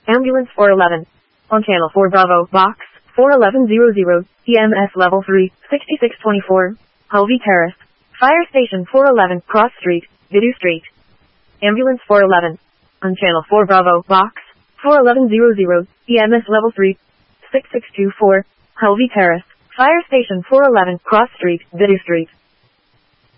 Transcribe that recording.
Ambulance 411. On Channel 4 Bravo, Box 41100, EMS Level 3, 6624, Hovey Terrace. Fire Station 411, Cross Street, Vidu Street. Ambulance 411. On Channel 4 Bravo, Box 41100, EMS Level 3, 6624, Hovey Terrace. Fire Station 411, Cross Street, Vidu Street.